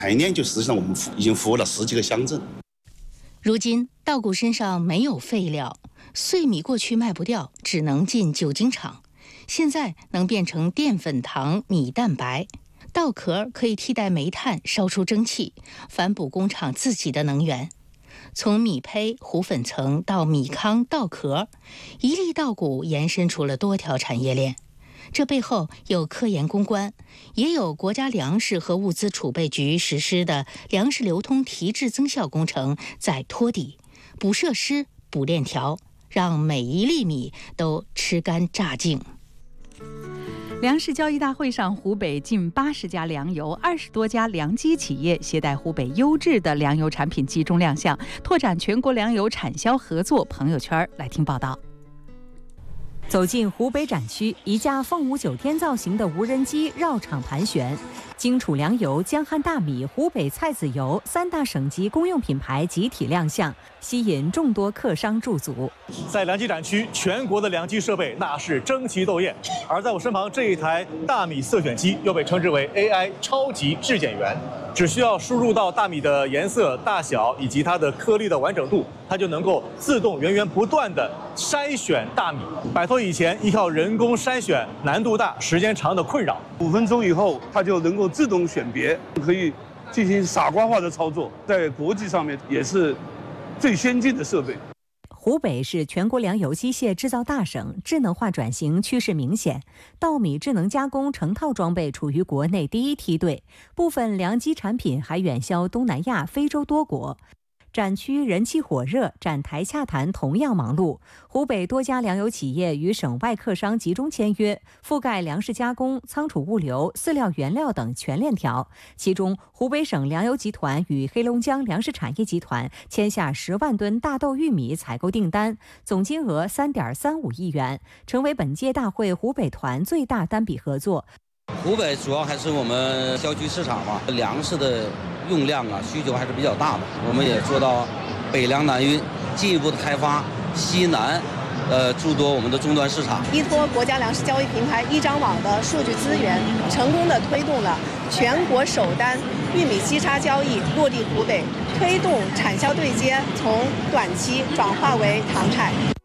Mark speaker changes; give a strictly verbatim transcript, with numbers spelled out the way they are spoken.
Speaker 1: 概念就实际上我们已经服务了十几个乡镇。
Speaker 2: 如今稻谷身上没有废料，碎米过去卖不掉，只能进酒精厂，现在能变成淀粉糖、米蛋白。稻壳可以替代煤炭烧出蒸汽，反哺工厂自己的能源。从米胚、糊粉层到米糠、稻壳，一粒稻谷延伸出了多条产业链。这背后有科研攻关，也有国家粮食和物资储备局实施的粮食流通提质增效工程在托底、补设施、补链条，让每一粒米都吃干榨净。
Speaker 3: 粮食交易大会上，湖北近八十家粮油、二十多家粮机企业携带湖北优质的粮油产品集中亮相，拓展全国粮油产销合作朋友圈。来听报道。
Speaker 4: 走进湖北展区，一架凤舞九天造型的无人机绕场盘旋，荆楚粮油、江汉大米、湖北菜籽油三大省级公用品牌集体亮相，吸引众多客商驻足。
Speaker 5: 在粮机展区，全国的粮机设备那是争奇斗艳，而在我身旁这一台大米色选机又被称之为 A I 超级质检员，只需要输入到大米的颜色、大小以及它的颗粒的完整度，它就能够自动源源不断地筛选大米，摆脱以前依靠人工筛选难度大、时间长的困扰。
Speaker 6: 五分钟以后，它就能够自动选别，可以进行傻瓜化的操作，在国际上面也是最先进的设备。
Speaker 4: 湖北是全国粮油机械制造大省，智能化转型趋势明显。稻米智能加工成套装备处于国内第一梯队，部分粮机产品还远销东南亚、非洲多国。展区人气火热，展台洽谈同样忙碌。湖北多家粮油企业与省外客商集中签约，覆盖粮食加工、仓储物流、饲料原料等全链条。其中，湖北省粮油集团与黑龙江粮食产业集团签下十万吨大豆、玉米采购订单，总金额三点三五亿元，成为本届大会湖北团最大单笔合作。
Speaker 7: 湖北主要还是我们郊区市场嘛，粮食的用量啊需求还是比较大的。我们也做到北粮南运，进一步的开发西南，呃诸多我们的终端市场。
Speaker 8: 依托国家粮食交易平台一张网的数据资源，成功的推动了全国首单玉米息差交易落地湖北，推动产销对接从短期转化为常态。